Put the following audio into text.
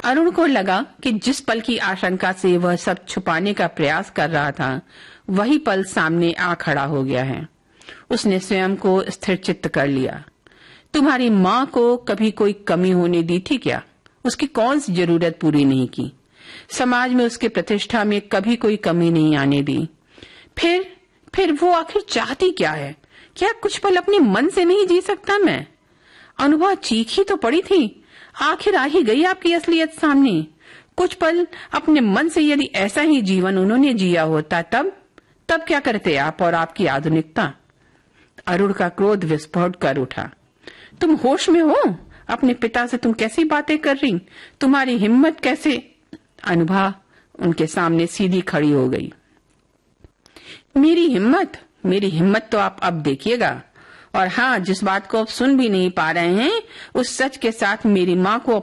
अरुण को लगा कि जिस पल की आशंका से वह सब छुपाने का प्रयास कर रहा था, वही पल सामने आ खड़ा हो गया है। उसने स्वयं को स्थिर चित्त कर लिया। तुम्हारी माँ को कभी कोई कमी होने दी थी क्या? उसकी कौन सी जरूरत पूरी नहीं की? समाज में उसकी प्रतिष्ठा में कभी कोई कमी नहीं आने दी। फिर वो आखिर चाहती क्या है? क्या कुछ पल अपने मन से नहीं जी सकता मैं? अनुभव चीख ही तो पड़ी थी। आखिर आ ही गई आपकी असलियत सामने। कुछ पल अपने मन से यदि ऐसा ही जीवन उन्होंने जिया होता तब क्या करते आप और आपकी आधुनिकता? अरुण का क्रोध विस्फोट कर उठा। तुम होश में हो? अपने पिता से तुम कैसी बातें कर रही? तुम्हारी हिम्मत कैसे? अनुभा उनके सामने सीधी खड़ी हो गई। मेरी हिम्मत तो आप अब देखिएगा। और हाँ, जिस बात को आप सुन भी नहीं पा रहे हैं, उस सच के साथ मेरी माँ को